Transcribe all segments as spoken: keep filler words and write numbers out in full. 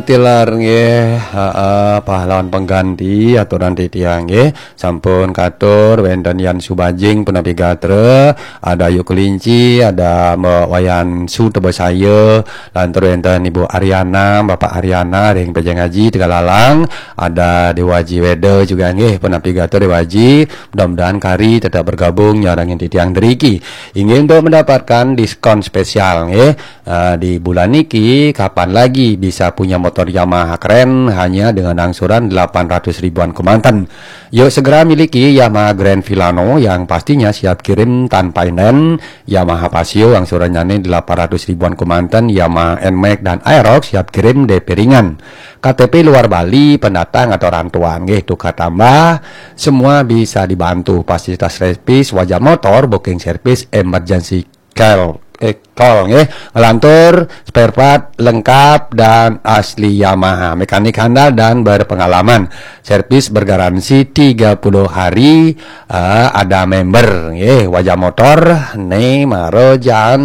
Tilar nggih, heeh, pahlawan pengganti aturan titiang nggih, sampun katur wonten Yan Subajing punapi gatre, ada Ayu Kelinci, ada Mbak Wayan Su Tebes saya, lantur wonten Ibu Ariana, Bapak Ariana ring Pejang Haji Tegalalang, ada Dewaji Wede juga nggih punapi gatre Dewaji, mudah-mudahan kari tetap bergabung nyarangin titiang deriki. Ingin untuk mendapatkan diskon spesial nggih, uh, di bulan niki kapan lagi bisa punya motor Yamaha keren hanya dengan angsuran delapan ratus ribuan Kemanten. Yuk segera miliki Yamaha Grand Villano yang pastinya siap kirim tanpa inden, Yamaha Pasio angsurannya ini delapan ratus ribuan Kemanten, Yamaha N-Max dan Aerox siap kirim D P ringan. K T P luar Bali, pendatang atau rantuan nggih tukar tambah, semua bisa dibantu. Fasilitas servis wajah motor, booking service, emergency call eh call nggih, ngelantur spare part lengkap dan asli Yamaha, mekanik handal dan berpengalaman, servis bergaransi tiga puluh hari, uh, ada member nggih, wajah motor nih marojan.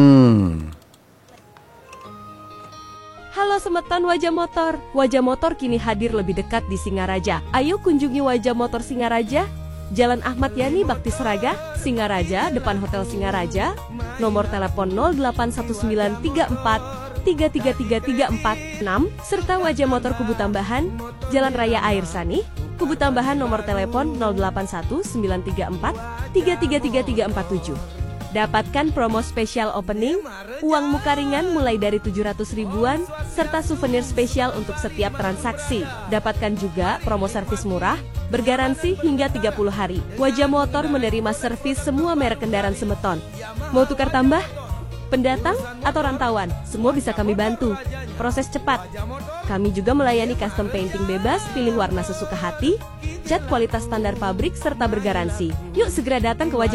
Halo Semeton Wajah Motor. Wajah Motor kini hadir lebih dekat di Singaraja. Ayo kunjungi Wajah Motor Singaraja, Jalan Ahmad Yani Bakti Seraga, Singaraja, depan Hotel Singaraja. Nomor telepon nol delapan satu sembilan tiga empat tiga tiga tiga tiga empat enam, serta Wajah Motor Kubu Tambahan, Jalan Raya Air Sani, Kubu Tambahan, nomor telepon nol delapan satu sembilan tiga empat tiga tiga tiga tiga empat tujuh. Dapatkan promo spesial opening, uang muka ringan mulai dari tujuh ratus ribuan, serta souvenir spesial untuk setiap transaksi. Dapatkan juga promo servis murah, bergaransi hingga tiga puluh hari. Wajah Motor menerima servis semua merek kendaraan Semeton. Mau tukar tambah? Pendatang atau rantauan, semua bisa kami bantu. Proses cepat. Kami juga melayani custom painting bebas, pilih warna sesuka hati, cat kualitas standar pabrik, serta bergaransi. Yuk segera datang ke Wajah